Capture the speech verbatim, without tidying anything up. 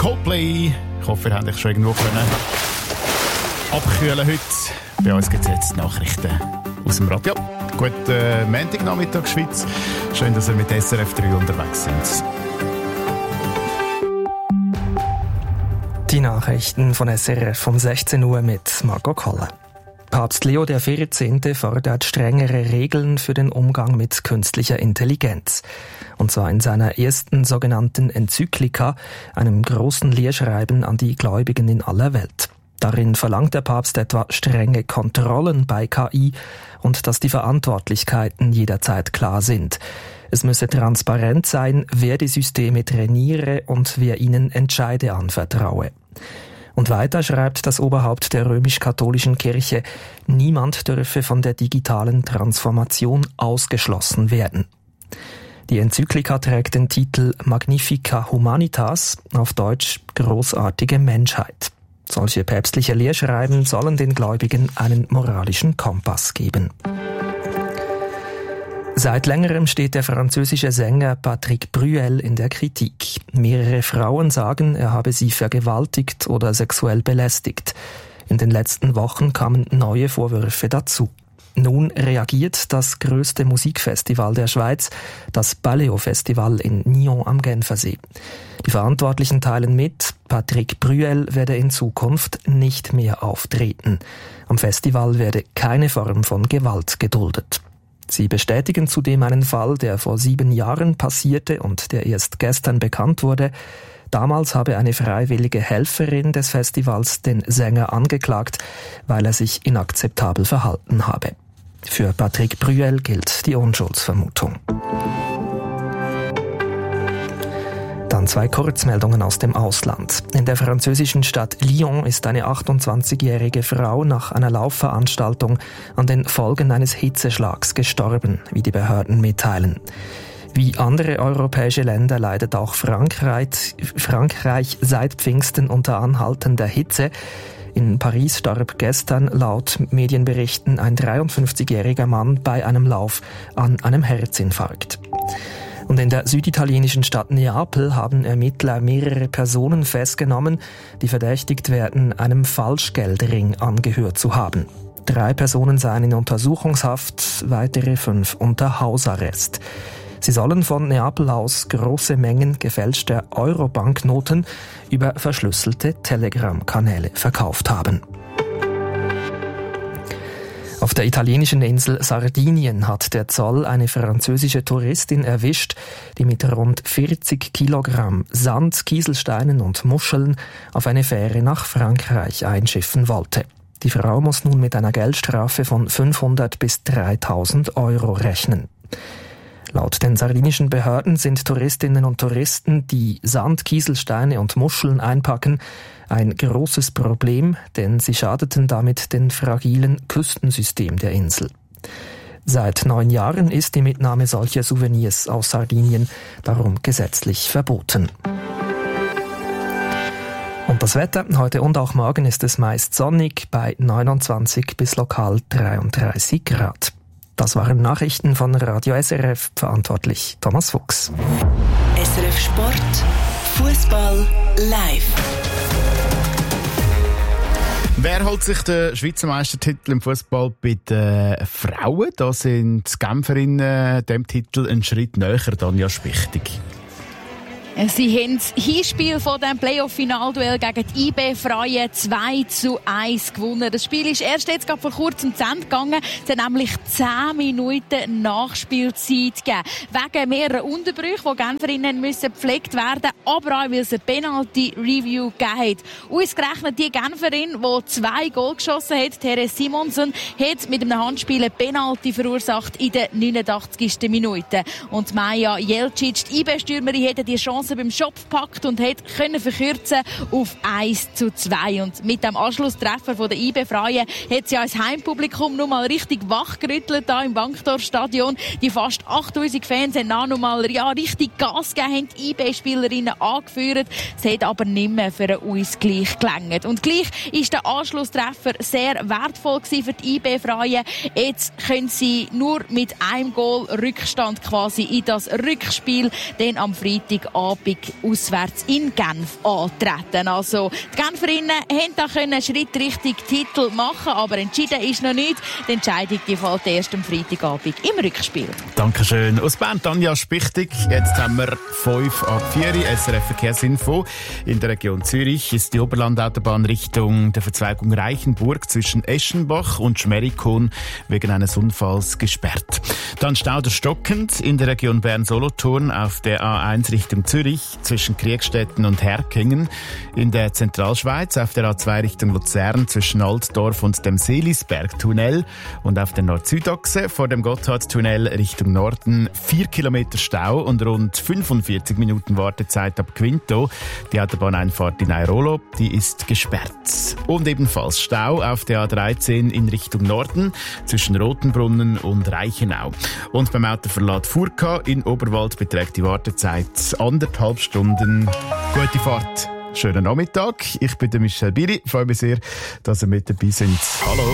Coldplay. Ich hoffe, ihr habt euch schon irgendwo können abkühlen heute. Bei uns gibt es jetzt Nachrichten aus dem Radio. Guten äh, Montagnachmittag, Schweiz. Schön, dass ihr mit S R F drei unterwegs sind. Die Nachrichten von S R F um sechzehn Uhr mit Margot Koller. Papst Leo der vierzehnte fordert strengere Regeln für den Umgang mit künstlicher Intelligenz. Und zwar in seiner ersten sogenannten Enzyklika, einem großen Lehrschreiben an die Gläubigen in aller Welt. Darin verlangt der Papst etwa strenge Kontrollen bei K I und dass die Verantwortlichkeiten jederzeit klar sind. Es müsse transparent sein, wer die Systeme trainiere und wer ihnen Entscheide anvertraue. Und weiter schreibt das Oberhaupt der römisch-katholischen Kirche, niemand dürfe von der digitalen Transformation ausgeschlossen werden. Die Enzyklika trägt den Titel Magnifica Humanitas, auf Deutsch großartige Menschheit. Solche päpstliche Lehrschreiben sollen den Gläubigen einen moralischen Kompass geben. Seit längerem steht der französische Sänger Patrick Bruel in der Kritik. Mehrere Frauen sagen, er habe sie vergewaltigt oder sexuell belästigt. In den letzten Wochen kamen neue Vorwürfe dazu. Nun reagiert das größte Musikfestival der Schweiz, das Baleo-Festival in Nyon am Genfersee. Die Verantwortlichen teilen mit, Patrick Bruel werde in Zukunft nicht mehr auftreten. Am Festival werde keine Form von Gewalt geduldet. Sie bestätigen zudem einen Fall, der vor sieben Jahren passierte und der erst gestern bekannt wurde. Damals habe eine freiwillige Helferin des Festivals den Sänger angeklagt, weil er sich inakzeptabel verhalten habe. Für Patrick Bruel gilt die Unschuldsvermutung. Dann zwei Kurzmeldungen aus dem Ausland. In der französischen Stadt Lyon ist eine achtundzwanzigjährige Frau nach einer Laufveranstaltung an den Folgen eines Hitzeschlags gestorben, wie die Behörden mitteilen. Wie andere europäische Länder leidet auch Frankreich, Frankreich seit Pfingsten unter anhaltender Hitze. In Paris starb gestern laut Medienberichten ein dreiundfünfzigjähriger Mann bei einem Lauf an einem Herzinfarkt. Und in der süditalienischen Stadt Neapel haben Ermittler mehrere Personen festgenommen, die verdächtigt werden, einem Falschgeldring angehört zu haben. Drei Personen seien in Untersuchungshaft, weitere fünf unter Hausarrest. Sie sollen von Neapel aus große Mengen gefälschter Euro-Banknoten über verschlüsselte Telegram-Kanäle verkauft haben. Auf der italienischen Insel Sardinien hat der Zoll eine französische Touristin erwischt, die mit rund vierzig Kilogramm Sand, Kieselsteinen und Muscheln auf eine Fähre nach Frankreich einschiffen wollte. Die Frau muss nun mit einer Geldstrafe von fünfhundert bis dreitausend Euro rechnen. Laut den sardinischen Behörden sind Touristinnen und Touristen, die Sand, Kieselsteine und Muscheln einpacken, ein großes Problem, denn sie schadeten damit dem fragilen Küstensystem der Insel. Seit neun Jahren ist die Mitnahme solcher Souvenirs aus Sardinien darum gesetzlich verboten. Und das Wetter, heute und auch morgen ist es meist sonnig bei neunundzwanzig bis lokal dreiunddreißig Grad. Das waren Nachrichten von Radio S R F, verantwortlich Thomas Fuchs. S R F Sport, Fußball live. Wer holt sich den Schweizer Meistertitel im Fußball bei den Frauen? Da sind die Genferinnen dem Titel einen Schritt näher, Danja Spichtig. Sie haben das Hinspiel von dem Playoff-Finalduell gegen die I B Freie zwei zu eins gewonnen. Das Spiel ist erst jetzt gerade vor kurzem zu Ende gegangen. Es hat nämlich zehn Minuten Nachspielzeit gegeben. Wegen mehrerer Unterbrüche, die Genferinnen müssen gepflegt werden, aber auch, weil es eine Penalty-Review gegeben hat. Ausgerechnet die Genferin, die zwei Goal geschossen hat, Therese Simonsen, hat mit einem Handspiel eine Penalty verursacht in der neunundachtzigsten Minute. Und Maja Jelcic, die I B-Stürmerin, hätte die Chance beim Schopf gepackt und hat können verkürzen auf eins zu zwei. Und mit dem Anschlusstreffer von der I B Freie hat sie als Heimpublikum noch mal richtig wachgerüttelt da im Wankdorf-Stadion. Die fast achttausend Fans haben noch mal ja, richtig Gas gegeben, haben die I B-Spielerinnen angeführt. Es hat aber nicht mehr für einen Ausgleich gelangt. Und gleich ist der Anschlusstreffer sehr wertvoll gewesen für die I B Freie. Jetzt können sie nur mit einem Goal Rückstand quasi in das Rückspiel dann am Freitagabend Abend auswärts in Genf antreten. Also die Genferinnen haben da einen Schritt Richtung Titel machen, aber entschieden ist noch nichts. Die Entscheidung die fällt erst am Freitagabend im Rückspiel. Dankeschön. Aus Bern, Tanja Spichtig. Jetzt haben wir fünf ab vier S R F Verkehrsinfo. In der Region Zürich ist die Oberlandautobahn Richtung der Verzweigung Reichenburg zwischen Eschenbach und Schmerikon wegen eines Unfalls gesperrt. Dann Stau stockend in der Region Bern-Solothurn auf der A eins Richtung Zürich zwischen Kriegstetten und Herkingen. In der Zentralschweiz auf der A zwei Richtung Luzern zwischen Altdorf und dem Seelisberg-Tunnel und auf der Nord-Süd-Achse vor dem Gotthardtunnel Richtung Norden vier Kilometer Stau und rund fünfundvierzig Minuten Wartezeit ab Quinto. Die Autobahneinfahrt in Airolo, die ist gesperrt. Und ebenfalls Stau auf der A dreizehn in Richtung Norden zwischen Rotenbrunnen und Reichenau. Und beim Autoverlad Furka in Oberwald beträgt die Wartezeit anderthalb Stunden. Gute Fahrt. Schönen Nachmittag. Ich bin der Michel Biri. Ich freue mich sehr, dass ihr mit dabei seid. Hallo.